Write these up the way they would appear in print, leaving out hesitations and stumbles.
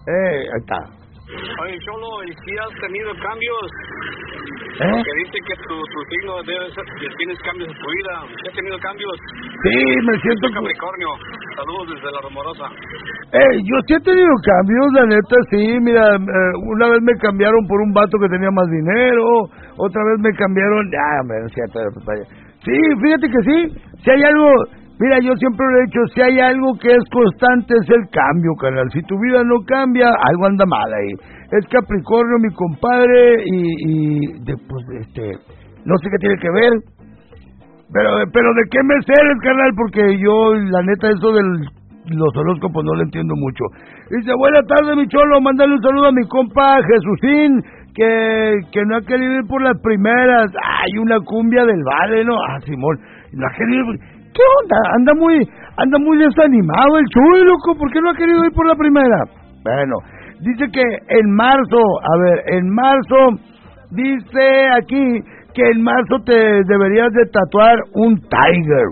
Ahí está. Oye, Cholo, ¿y si has tenido cambios? Porque dice que tu signo debe ser que tienes cambios en tu vida. ¿Sí has tenido cambios? Sí, me siento... Soy Capricornio. Saludos desde La Rumorosa. Yo sí he tenido cambios, la neta, sí. Mira, una vez me cambiaron por un vato que tenía más dinero. Otra vez me cambiaron... no es cierto. Sí, fíjate que sí. Si hay algo... Mira, yo siempre lo he dicho, si hay algo que es constante es el cambio, carnal. Si tu vida no cambia, algo anda mal ahí. Es Capricornio, mi compadre, no sé qué tiene que ver. Pero ¿de qué mes eres, carnal? Porque yo, la neta, eso de los horóscopos no lo entiendo mucho. Dice, buena tarde, mi cholo, mándale un saludo a mi compa Jesucín, que no ha querido ir por las primeras. Hay una cumbia del vale, ¿no? Simón, no ha querido ir... ¿Qué onda? Anda muy desanimado el Chuy, loco. ¿Por qué no ha querido ir por la primera? Bueno, dice que en marzo, dice aquí que en marzo te deberías de tatuar un tiger.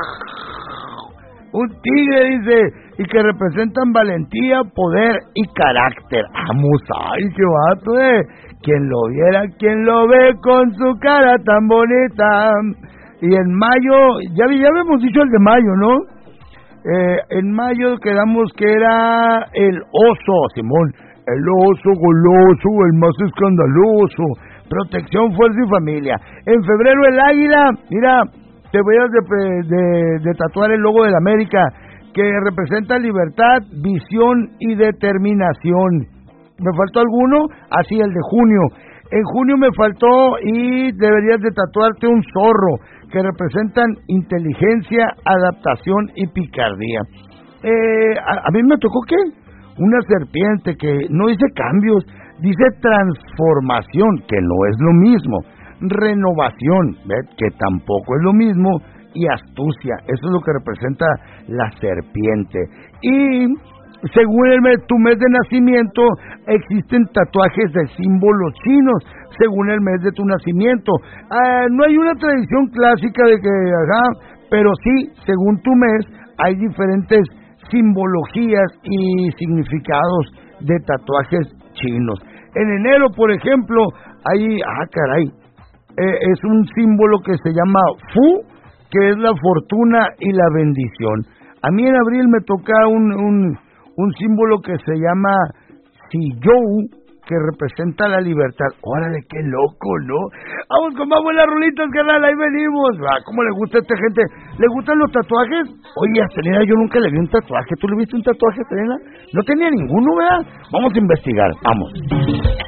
Un tigre, dice, y que representan valentía, poder y carácter. Vamos, ay, qué vato, Quien lo viera, quien lo ve con su cara tan bonita. Y en mayo, ya habíamos dicho el de mayo, ¿no? En mayo quedamos que era el oso, Simón. El oso goloso, el más escandaloso. Protección, fuerza y familia. En febrero el águila, mira, te voy de tatuar el logo de la América, que representa libertad, visión y determinación. ¿Me faltó alguno? Así, el de junio. En junio me faltó y deberías de tatuarte un zorro, que representan inteligencia, adaptación y picardía. A mí me tocó, ¿qué? Una serpiente que no dice cambios, dice transformación, que no es lo mismo, renovación, ¿ves? Que tampoco es lo mismo, y astucia, eso es lo que representa la serpiente. Y según tu mes de nacimiento, existen tatuajes de símbolos chinos, según el mes de tu nacimiento. No hay una tradición clásica de que, pero sí, según tu mes, hay diferentes simbologías y significados de tatuajes chinos. En enero, por ejemplo, hay, es un símbolo que se llama Fu, que es la fortuna y la bendición. A mí en abril me toca un símbolo que se llama Siyou, que representa la libertad. Órale, qué loco, ¿no? Vamos con más buenas rolitas, canal, ahí venimos. ¿Cómo le gusta a esta gente? ¿Le gustan los tatuajes? Oye, a Selena yo nunca le vi un tatuaje. ¿Tú le viste un tatuaje, Selena? No tenía ninguno, ¿verdad? Vamos a investigar, vamos.